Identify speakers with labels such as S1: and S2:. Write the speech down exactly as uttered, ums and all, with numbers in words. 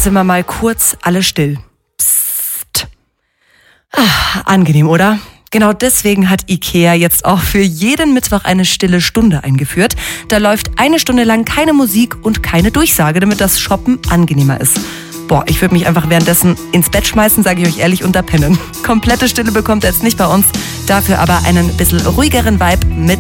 S1: sind wir mal kurz alle still. Psst. Ah, angenehm, oder? Genau deswegen hat IKEA jetzt auch für jeden Mittwoch eine stille Stunde eingeführt. Da läuft eine Stunde lang keine Musik und keine Durchsage, damit das Shoppen angenehmer ist. Boah, ich würde mich einfach währenddessen ins Bett schmeißen, sage ich euch ehrlich, und da pennen. Komplette Stille bekommt ihr jetzt nicht bei uns, dafür aber einen bisschen ruhigeren Vibe mit